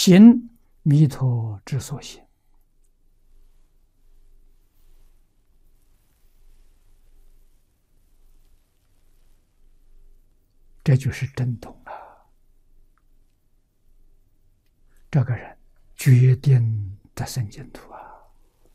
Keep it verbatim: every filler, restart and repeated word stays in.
行弥陀之所行，这就是正统了。这个人决定得生净土。